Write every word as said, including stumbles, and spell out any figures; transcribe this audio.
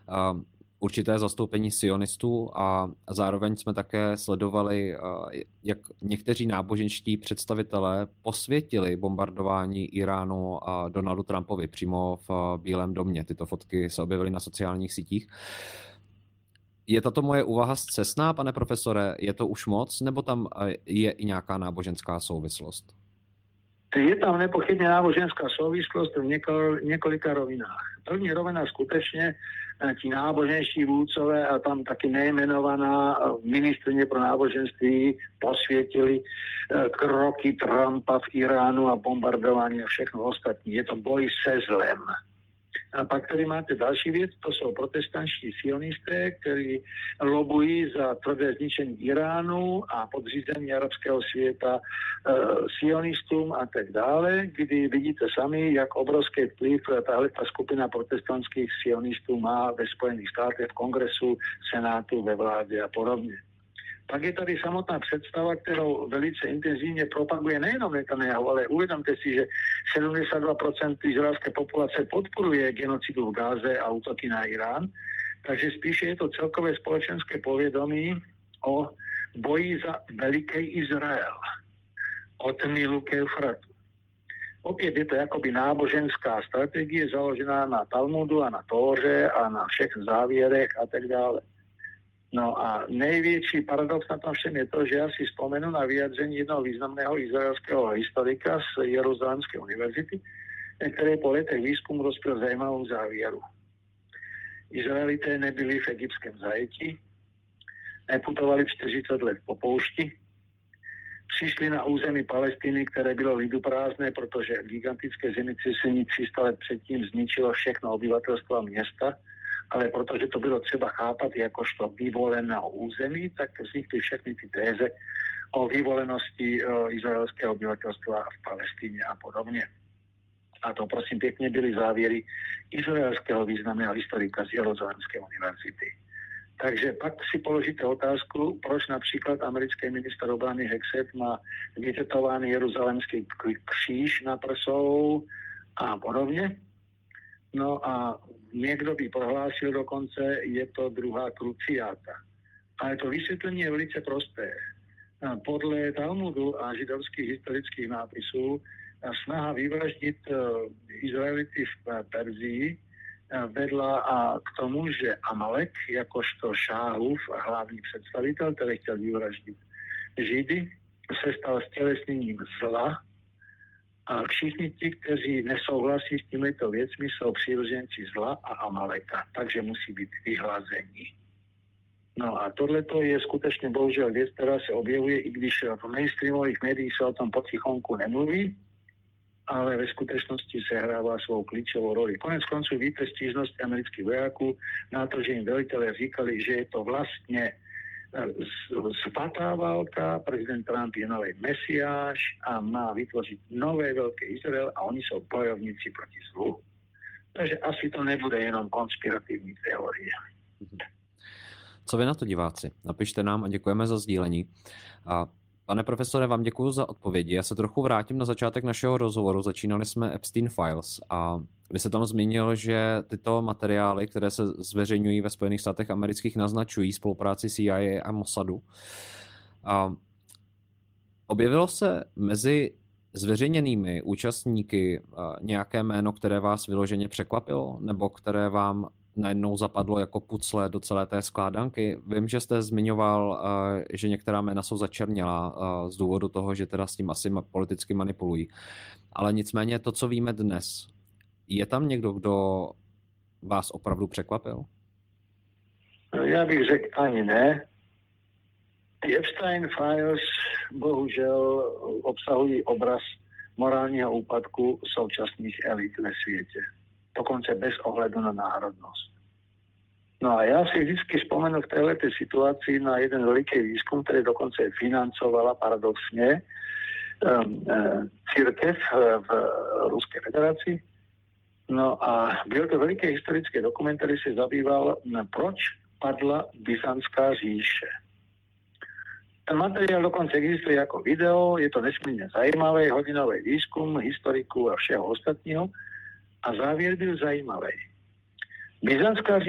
určité zastoupení sionistů a zároveň jsme také sledovali, jak někteří náboženští představitelé posvětili bombardování Iránu a Donaldu Trumpovi přímo v Bílém domě. Tyto fotky se objevily na sociálních sítích. Je tato moje úvaha scestná, pane profesore? Je to už moc, nebo tam je i nějaká náboženská souvislost? Je tam nepochybne náboženská súvislosť v niekoľka rovinách. První rovina skutečne tí náboženští vůdcové a tam taky nejmenovaná ministryně pro náboženství posvietili kroky Trumpa v Iránu a bombardování a všechno ostatní. Je to boj se zlem. A pak tady máte další věc, to jsou protestančtí sionisté, kteří lobují za tvrdé zničení Iránu a podřízení arabského světa e, sionistům a tak dále, kdy vidíte sami, jak obrovský vplyv tahle ta skupina protestantských sionistů má ve Spojených státech, v kongresu, senátu, ve vládě a podobně. Pak je tady samotná představa, kterou velice intenzívne propaguje nejenom Netanyahu, ale uvedomte si, že sedemdesiatdva percent izraelské populace podporuje genocidu v Gáze a útoky na Irán. Takže spíše je to celkové spoločenské povedomí o boji za veliký Izrael od Nilu k Eufratu. Opět je to jakoby náboženská strategie založená na Talmudu a na Tóře a na všech závěrech a tak dále. No a největší paradox na tom všem je to, že ja si spomenu na vyjadření jednoho významného izraelského historika z Jeruzalémské univerzity, který po letech výzkumu dospěl zajímavou závěru. Izraelité nebyli v egyptském zajetí, neputovali čtyřicet let po poušti, přišli na území Palestiny, které bylo liduprázdné, protože gigantické zemětřesení tři sta let předtím zničilo všechno obyvatelstvo a města, ale protože to bylo třeba chápat jakožto vyvoleného území, tak vznikly všechny ty téze o vyvolenosti o izraelského obyvatelstva v Palestíně a podobně. A to prosím pěkně byly závěry izraelského významného historika z Jeruzalémské univerzity. Takže pak si položíte otázku, proč například americký minister obrany Hexet má vytetovaný jeruzalémský kříž na prsou a podobně. No a někdo by prohlásil dokonce, je to druhá kruciáta. Ale to vysvětlení je velice prosté. Podle Talmudu a židovských historických nápisů snaha vyvraždit Izraelity v Perzii vedla a k tomu, že Amalek, jakožto Šáhův hlavní představitel, který chtěl vyvraždit Židy, se stal stělesněním zla. A všichni ti, kteří nesouhlasí s těmito věcmi, jsou přírozenci zla a Amaleka, takže musí být vyhlazení. No a tohleto je skutečně bohužel věc, která se objevuje, i když v mainstreamových médiích se o tom potichonku nemluví, ale ve skutečnosti sehrává svou klíčovou roli. Konec konců víte stížnosti amerických vojáků na to, že jim velitelé říkali, že je to vlastně svatá válka, prezident Trump je nový mesiáš a má vytvořit nové velké Izrael a oni jsou bojovníci proti zlu. Takže asi to nebude jenom konspirativní teorie. Co vy na to, diváci? Napište nám a děkujeme za sdílení. A pane profesore, vám děkuji za odpovědi. Já se trochu vrátím na začátek našeho rozhovoru. Začínali jsme Epstein Files a vy se tam zmínil, že tyto materiály, které se zveřejňují ve Spojených státech amerických, naznačují spolupráci C I A a Mossadu. A objevilo se mezi zveřejněnými účastníky nějaké jméno, které vás vyloženě překvapilo, nebo které vám najednou zapadlo jako pucle do celé té skládanky? Vím, že jste zmiňoval, že některá jména jsou začernělá z důvodu toho, že teda s tím asi politicky manipulují. Ale nicméně to, co víme dnes, je tam někdo, kdo vás opravdu překvapil? Já bych řekl ani ne. Epstein Files bohužel obsahují obraz morálního úpadku současných elit ve světě. Dokonce bez ohledu na národnost. No a já si vždycky vzpomenu v této situaci na jeden veliký výzkum, který dokonce financovala paradoxně um, uh, církev v Ruské federaci. No a byl to veliký historický dokument, který se zabýval, proč padla Byzantská říše. Ten materiál dokonce existuje jako video, je to nesmírně zajímavý hodinový výzkum historiků a všeho ostatního a závěr byl zajímavý. Byzantská